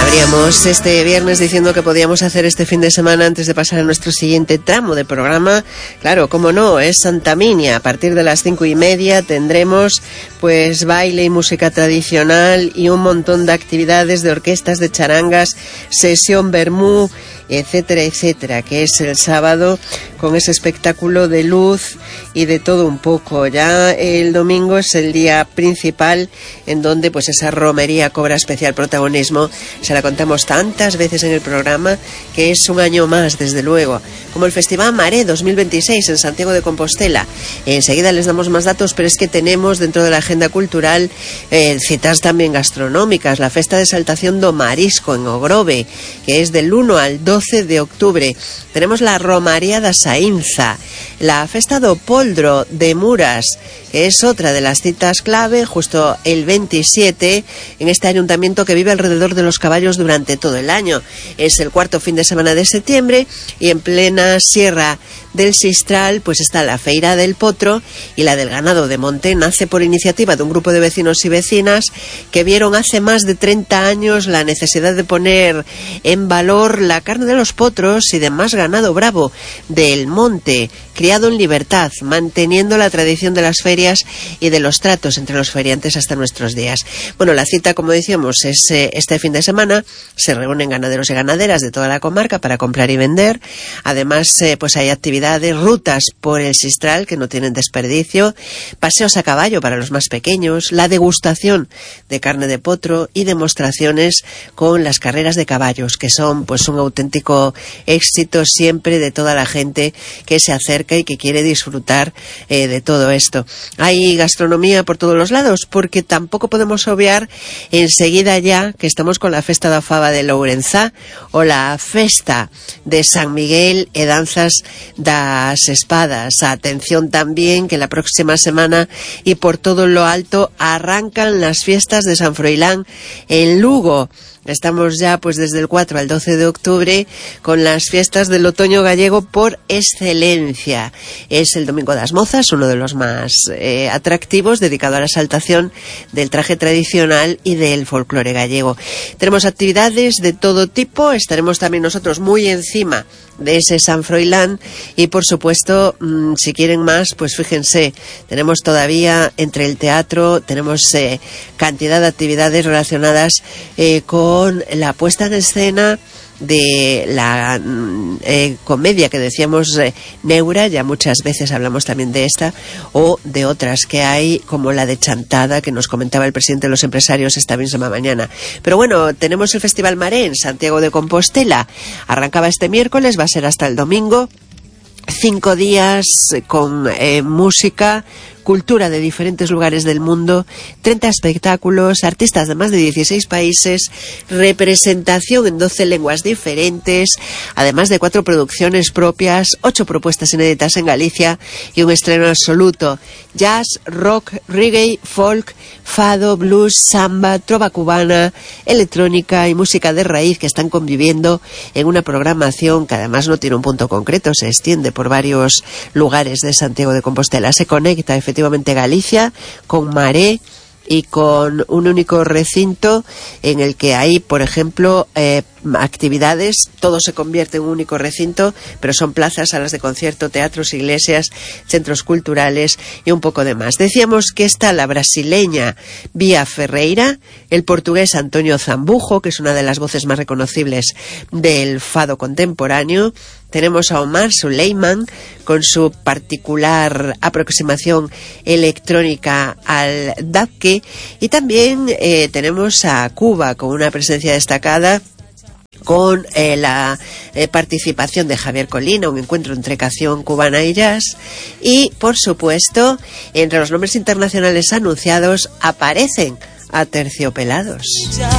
Abríamos este viernes diciendo que podíamos hacer este fin de semana antes de pasar a nuestro siguiente tramo de programa. Claro, cómo no, es Santa Minia. A partir de las 5:30 tendremos pues baile y música tradicional y un montón de actividades de orquestas, de charangas, sesión vermú, etcétera, etcétera, que es el sábado con ese espectáculo de luz y de todo un poco. Ya el domingo es el día principal en donde pues esa romería cobra especial protagonismo. Se la contamos tantas veces en el programa que es un año más, desde luego, como el Festival Maré 2026 en Santiago de Compostela. Enseguida les damos más datos, pero es que tenemos dentro de la agenda cultural citas también gastronómicas. La Festa de Exaltación do Marisco en Ogrove, que es del 1 al 12 de octubre. Tenemos la Romaría da Saínza, la Festa do Poldro de Muras, que es otra de las citas clave, justo el 27, en este ayuntamiento que vive alrededor de los caballos durante todo el año. Es el cuarto fin de semana de septiembre y en plena Sierra del Sistral pues está la Feira del Potro y la del Ganado de Monte. Nace por iniciativa de un grupo de vecinos y vecinas que vieron hace más de 30 años la necesidad de poner en valor la carne de los potros y demás ganado bravo del monte, criado en libertad, manteniendo la tradición de las ferias y de los tratos entre los feriantes hasta nuestros días. Bueno, la cita, como decíamos, es este fin de semana. Se reúnen ganaderos y ganaderas de toda la comarca para comprar y vender. Además, pues hay actividades, rutas por el Sistral que no tienen desperdicio, paseos a caballo para los más pequeños, la degustación de carne de potro y demostraciones con las carreras de caballos, que son pues un auténtico éxito siempre de toda la gente que se acerca y que quiere disfrutar de todo esto. Hay gastronomía por todos los lados, porque tampoco podemos obviar enseguida ya que estamos con la Festa da Fava de Lourenzá o la Festa de San Miguel e Danzas das Espadas. Atención también que la próxima semana y por todo lo alto arrancan las fiestas de San Froilán en Lugo. Estamos ya pues desde el 4 al 12 de octubre con las fiestas del otoño gallego por excelencia. Es el Domingo das Mozas, uno de los más atractivos, dedicado a la exaltación del traje tradicional y del folclore gallego. Tenemos actividades de todo tipo, estaremos también nosotros muy encima de ese San Froilán y por supuesto si quieren más pues fíjense, tenemos todavía entre el teatro, tenemos cantidad de actividades relacionadas con la puesta en escena de la comedia que decíamos Neura, ya muchas veces hablamos también de esta o de otras que hay, como la de Chantada que nos comentaba el presidente de los empresarios esta misma mañana. Pero bueno, tenemos el Festival Maré en Santiago de Compostela, arrancaba este miércoles, va a ser hasta el domingo, 5 días con música, cultura de diferentes lugares del mundo, 30 espectáculos, artistas de más de 16 países, representación en 12 lenguas diferentes, además de 4 producciones propias, 8 propuestas inéditas en Galicia y un estreno absoluto. Jazz, rock, reggae, folk, fado, blues, samba, trova cubana, electrónica y música de raíz que están conviviendo en una programación que además no tiene un punto concreto, se extiende por varios lugares de Santiago de Compostela. Se conecta efectivamente Galicia con Maré y con un único recinto en el que hay, por ejemplo, actividades, todo se convierte en un único recinto, pero son plazas, salas de concierto, teatros, iglesias, centros culturales y un poco de más. Decíamos que está la brasileña Bia Ferreira, el portugués Antonio Zambujo, que es una de las voces más reconocibles del fado contemporáneo. Tenemos a Omar Suleiman con su particular aproximación electrónica al dabke y también tenemos a Cuba con una presencia destacada con la participación de Javier Colina, un encuentro entre canción cubana y jazz. Y, por supuesto, entre los nombres internacionales anunciados aparecen Aterciopelados.